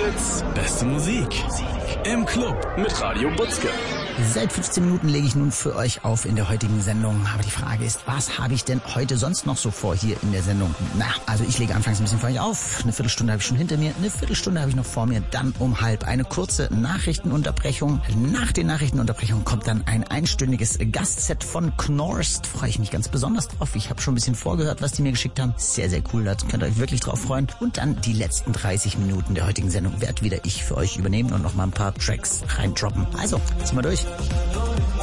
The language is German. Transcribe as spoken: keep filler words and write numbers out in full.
Fritz, beste Musik. Im Club mit Radio Butzke. Seit fünfzehn Minuten lege ich nun für euch auf in der heutigen Sendung. Aber die Frage ist, was habe ich denn heute sonst noch so vor hier in der Sendung? Na, also ich lege anfangs ein bisschen für euch auf. Eine Viertelstunde habe ich schon hinter mir, eine Viertelstunde habe ich noch vor mir. Dann um halb eine kurze Nachrichtenunterbrechung. Nach den Nachrichtenunterbrechungen kommt dann ein einstündiges Gastset von Knorst. Freue ich mich ganz besonders drauf. Ich habe schon ein bisschen vorgehört, was die mir geschickt haben. Sehr, sehr cool, da könnt ihr euch wirklich drauf freuen. Und dann die letzten dreißig Minuten der heutigen Sendung werde wieder ich für euch übernehmen und noch mal ein paar Tracks reindroppen. Also, ziehen wir durch.